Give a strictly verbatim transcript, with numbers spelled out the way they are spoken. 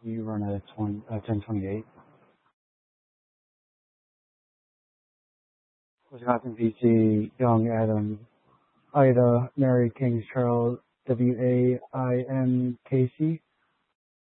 You run at twenty, uh, ten twenty-eight. Wisconsin, D C, Young, Adam, Ida, Mary, King, Charles, W A I N K C.